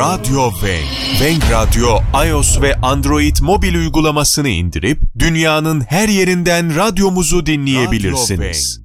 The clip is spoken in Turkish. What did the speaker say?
Radyo Wenk. Wenk Radyo, iOS ve Android mobil uygulamasını indirip dünyanın her yerinden radyomuzu dinleyebilirsiniz.